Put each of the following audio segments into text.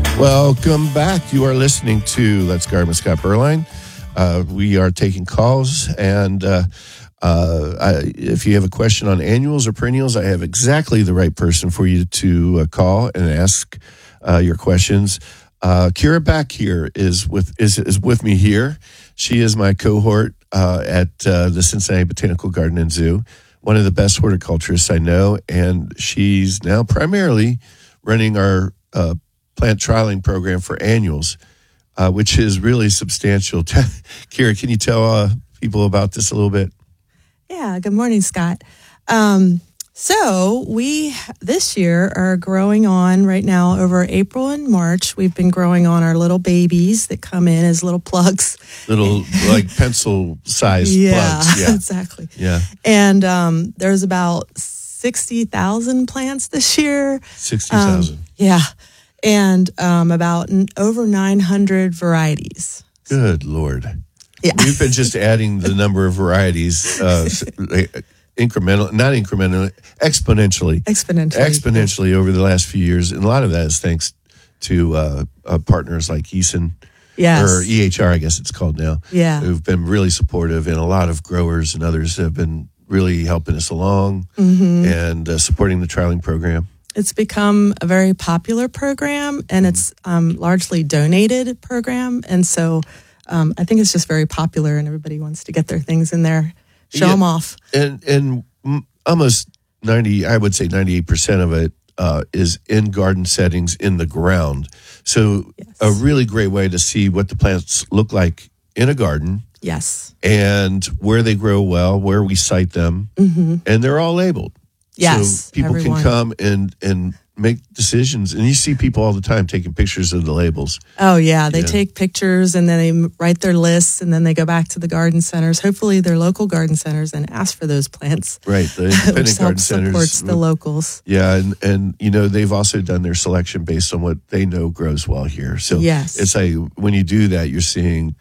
Welcome back. You are listening to Let's Garden with Scott Berline. We are taking calls, and if you have a question on annuals or perennials, I have exactly the right person for you to call and ask your questions. Kira back here is with me here. She is my cohort at the Cincinnati Botanical Garden and Zoo, one of the best horticulturists I know, and she's now primarily running our plant trialing program for annuals, which is really substantial. Kira, can you tell people about this a little bit? Yeah, good morning, Scott. So we, this year, are growing on right now over April and March. We've been growing on our little babies that come in as little plugs. Little, like pencil-sized plugs. Yeah, exactly. Yeah. And there's about 60,000 plants this year. 60,000. Yeah. And about over 900 varieties. Good Lord. Yeah. We've been just adding the number of varieties exponentially over the last few years. And a lot of that is thanks to partners like Eason, or EHR, I guess it's called now, who've been really supportive. And a lot of growers and others have been really helping us along and supporting the trialing program. It's become a very popular program, and it's largely donated program. And so I think it's just very popular, and everybody wants to get their things in there, show them off. And almost 98% of it is in garden settings in the ground. So a really great way to see what the plants look like in a garden. Yes. And where they grow well, where we site them. And they're all labeled. Yes. So people can come and make decisions. And you see people all the time taking pictures of the labels. Oh, yeah. They take pictures, and then they write their lists, and then they go back to the garden centers, hopefully their local garden centers, and ask for those plants. Right. The independent garden centers. Supports the locals. Yeah. And, you know, they've also done their selection based on what they know grows well here. So it's like when you do that, you're seeing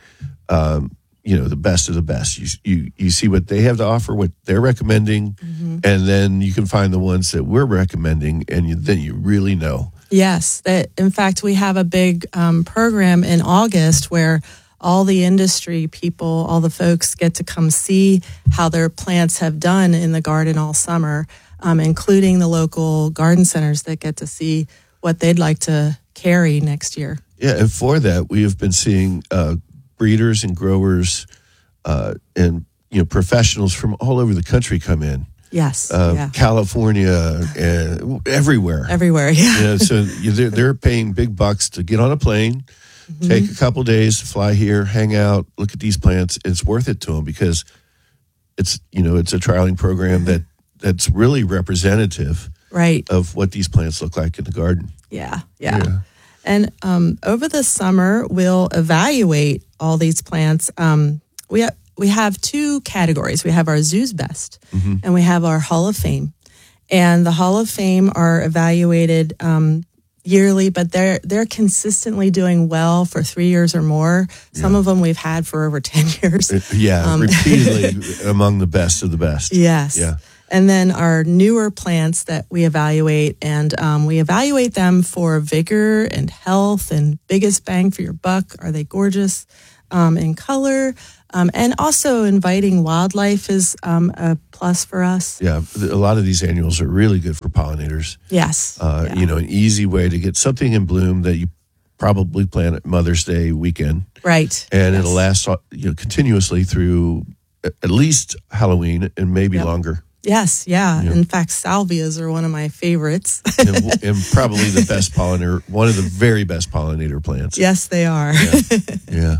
the best of the best. You see what they have to offer, what they're recommending, and then you can find the ones that we're recommending, and then you really know. Yes. In fact, we have a big program in August where all the industry people, all the folks get to come see how their plants have done in the garden all summer, including the local garden centers that get to see what they'd like to carry next year. Yeah, and for that, we have been seeing breeders and growers and professionals from all over the country come in. Yes, California, everywhere. Yeah. So they're paying big bucks to get on a plane, take a couple days, fly here, hang out, look at these plants. It's worth it to them because it's a trialing program that's really representative, of what these plants look like in the garden. Yeah. And over the summer, we'll evaluate all these plants. We have two categories. We have our Zoo's Best, and we have our Hall of Fame. And the Hall of Fame are evaluated yearly, but they're consistently doing well for 3 years or more. Some of them we've had for over 10 years. Repeatedly among the best of the best. Yes. Yeah. And then our newer plants that we evaluate, and we evaluate them for vigor and health and biggest bang for your buck. Are they gorgeous in color? And also inviting wildlife is a plus for us. Yeah, a lot of these annuals are really good for pollinators. Yes. An easy way to get something in bloom that you probably plant at Mother's Day weekend. Right. And it'll last continuously through at least Halloween and maybe longer. Yes, yeah. In fact, salvias are one of my favorites. and probably the best pollinator, one of the very best pollinator plants. Yes, they are. Yeah.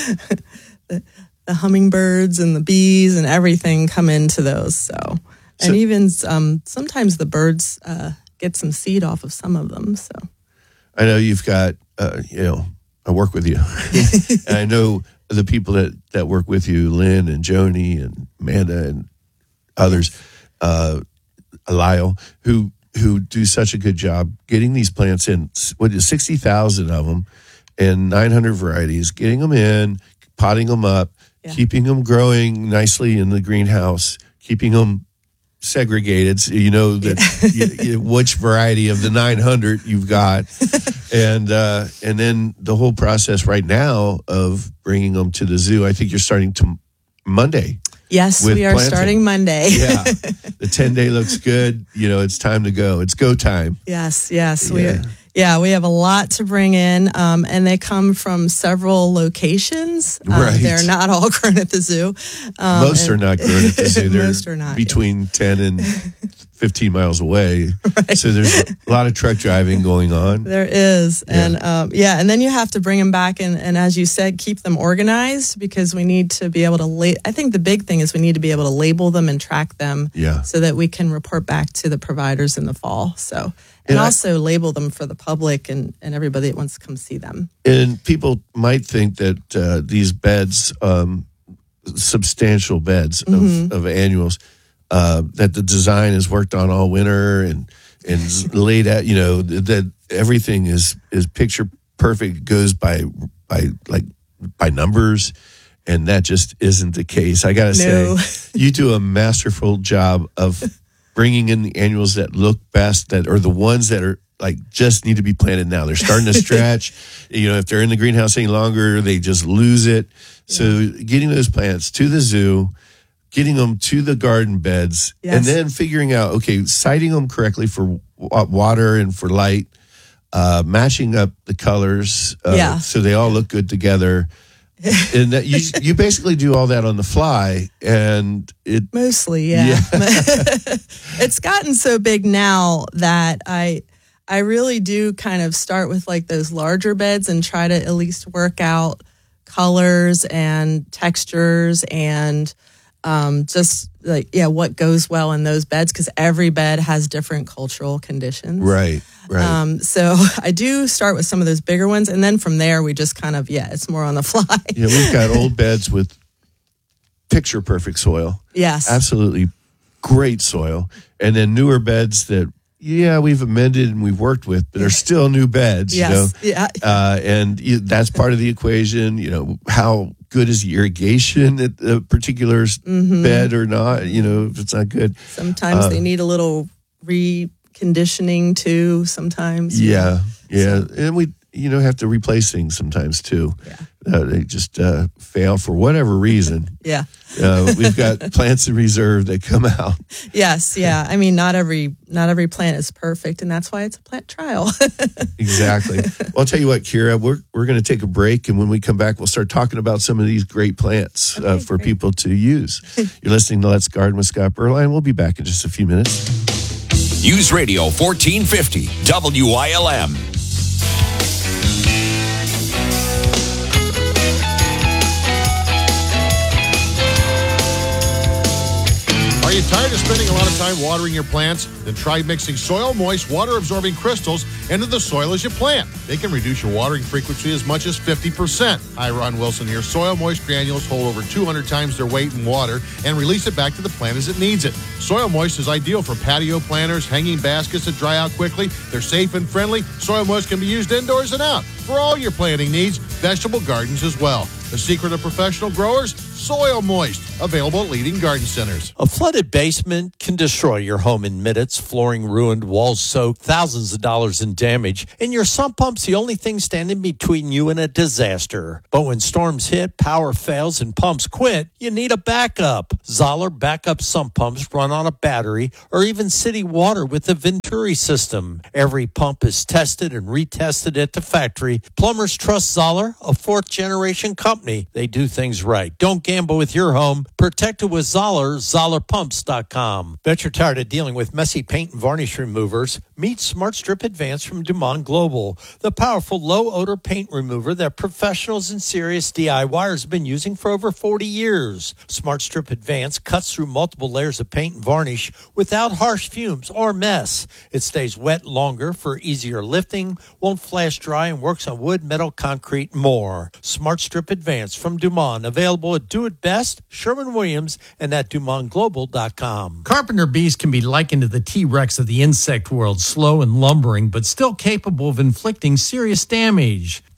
The hummingbirds and the bees and everything come into those. So and even sometimes the birds get some seed off of some of them. So I know you've got, I work with you. And I know the people that work with you, Lynn and Joni and Amanda and others, Lyle, who do such a good job getting these plants in. 60,000 of them and 900 varieties, getting them in, potting them up, keeping them growing nicely in the greenhouse, keeping them segregated, so you know that which variety of the 900 you've got, and then the whole process right now of bringing them to the zoo. I think you're starting to Monday. Yes, we are planting. starting Monday. Yeah, the 10-day looks good. It's time to go. It's go time. Yes. We have a lot to bring in, and they come from several locations. Right. They're not all grown at the zoo. Most are not grown at the zoo. Most are not. Between 10 and 15 miles away. Right. So there's a lot of truck driving going on. There is. Yeah. And then you have to bring them back and as you said, keep them organized, because we need to be able to I think the big thing is we need to be able to label them and track them so that we can report back to the providers in the fall. So, and also label them for the public and everybody that wants to come see them. And people might think that these beds, substantial beds of annuals, that the design is worked on all winter and laid out, that everything is picture perfect, goes by numbers, and that just isn't the case. I gotta say, you do a masterful job of bringing in the annuals that look best, that are the ones that are just need to be planted now. They're starting to stretch. If they're in the greenhouse any longer, they just lose it. So getting those plants to the zoo, getting them to the garden beds, and then figuring out, siting them correctly for water and for light, matching up the colors so they all look good together. And that you basically do all that on the fly, and it mostly, it's gotten so big now that I really do kind of start with those larger beds and try to at least work out colors and textures and what goes well in those beds, because every bed has different cultural conditions. Right. So I do start with some of those bigger ones, and then from there we just kind of it's more on the fly. Yeah, we've got old beds with picture perfect soil. Yes, absolutely great soil, and then newer beds that we've amended and we've worked with, but are still new beds. Yes, and that's part of the equation. How good is the irrigation at a particular bed or not? If it's not good, sometimes they need a little reconditioning too. Sometimes, and we have to replace things sometimes too. They just fail for whatever reason. We've got plants in reserve that come out. Yes, I mean, not every plant is perfect, and that's why it's a plant trial. Exactly. Well, I'll tell you what, Kira, we're going to take a break, and when we come back, we'll start talking about some of these great plants for people to use. You're listening to Let's Garden with Scott Berline. We'll be back in just a few minutes. News Radio 1450 WILM. Are you tired of spending a lot of time watering your plants? Then try mixing Soil Moist water-absorbing crystals into the soil as you plant. They can reduce your watering frequency as much as 50%. Hi, Ron Wilson here. Soil Moist granules hold over 200 times their weight in water and release it back to the plant as it needs it. Soil Moist is ideal for patio planters, hanging baskets that dry out quickly. They're safe and friendly. Soil Moist can be used indoors and out for all your planting needs, vegetable gardens as well. The secret of professional growers? Soil Moist. Available at leading garden centers. A flooded basement can destroy your home in minutes. Flooring ruined, walls soaked, thousands of dollars in damage. And your sump pump's the only thing standing between you and a disaster. But when storms hit, power fails, and pumps quit, you need a backup. Zoller backup sump pumps run on a battery or even city water with the Venturi system. Every pump is tested and retested at the factory. Plumbers trust Zoller, a fourth-generation company. They do things right. Don't gamble with your home. Protect it with Zoller, ZollerPumps.com. Bet you're tired of dealing with messy paint and varnish removers? Meet Smart Strip Advance from Dumont Global, the powerful low-odor paint remover that professionals and serious DIYers have been using for over 40 years. Smart Strip Advance cuts through multiple layers of paint and varnish without harsh fumes or mess. It stays wet longer for easier lifting, won't flash dry, and works on wood, metal, concrete, and more. Smart Strip Advance from Dumont, available at Do It Best, Sherwin-Williams, and at DumontGlobal.com. Carpenter bees can be likened to the T-Rex of the insect world, slow and lumbering, but still capable of inflicting serious damage.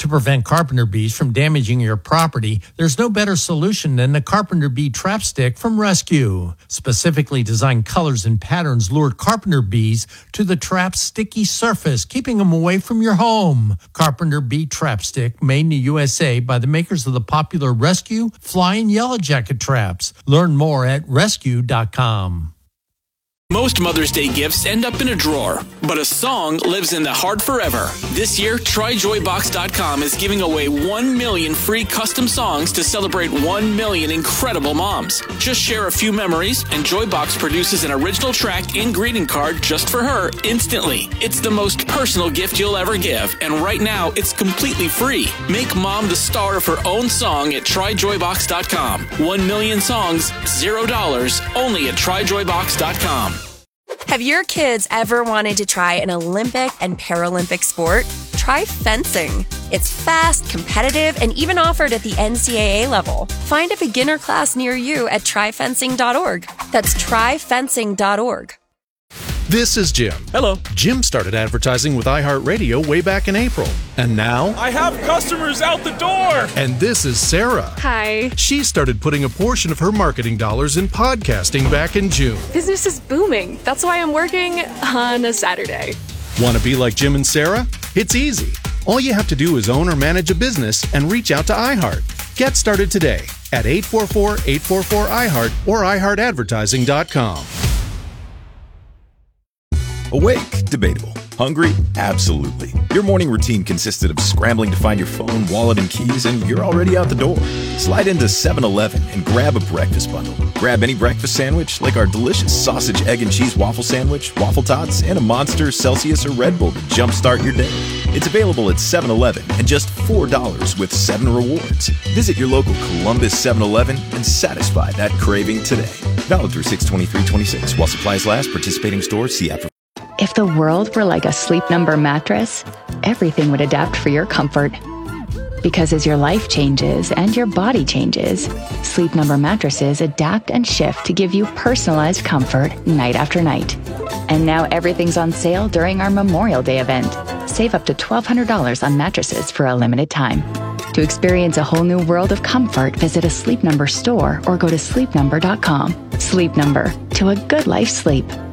To prevent carpenter bees from damaging your property, there's no better solution than the Carpenter Bee Trap Stick from Rescue. Specifically designed colors and patterns lure carpenter bees to the trap's sticky surface, keeping them away from your home. Carpenter Bee Trap Stick, made in the USA by the makers of the popular Rescue Flying Yellow Jacket traps. Learn more at rescue.com. Most Mother's Day gifts end up in a drawer, but a song lives in the heart forever. This year, TryJoyBox.com is giving away 1 million free custom songs to celebrate 1 million incredible moms. Just share a few memories, and Joybox produces an original track and greeting card just for her instantly. It's the most personal gift you'll ever give, and right now, it's completely free. Make mom the star of her own song at TryJoyBox.com. 1 million songs, $0, only at TryJoyBox.com. Have your kids ever wanted to try an Olympic and Paralympic sport? Try fencing. It's fast, competitive, and even offered at the NCAA level. Find a beginner class near you at tryfencing.org. That's tryfencing.org. This is Jim. Hello. Jim started advertising with iHeartRadio way back in April. And now... I have customers out the door! And this is Sarah. Hi. She started putting a portion of her marketing dollars in podcasting back in June. Business is booming. That's why I'm working on a Saturday. Want to be like Jim and Sarah? It's easy. All you have to do is own or manage a business and reach out to iHeart. Get started today at 844-844-iHeart or iHeartAdvertising.com. Awake? Debatable. Hungry? Absolutely. Your morning routine consisted of scrambling to find your phone, wallet, and keys, and you're already out the door. Slide into 7-Eleven and grab a breakfast bundle. Grab any breakfast sandwich, like our delicious sausage, egg, and cheese waffle sandwich, waffle tots, and a Monster, Celsius, or Red Bull to jumpstart your day. It's available at 7-Eleven and just $4 with 7 rewards. Visit your local Columbus 7-Eleven and satisfy that craving today. Valid through 6/23/26. While supplies last, participating stores see app for... If the world were like a Sleep Number mattress, everything would adapt for your comfort. Because as your life changes and your body changes, Sleep Number mattresses adapt and shift to give you personalized comfort night after night. And now everything's on sale during our Memorial Day event. Save up to $1,200 on mattresses for a limited time. To experience a whole new world of comfort, visit a Sleep Number store or go to sleepnumber.com. Sleep Number, to a good life sleep.